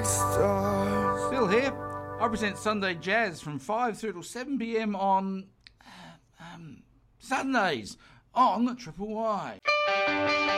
Still here. I present Sunday Jazz from 5 through till 7 p.m. on Sundays on Triple Y.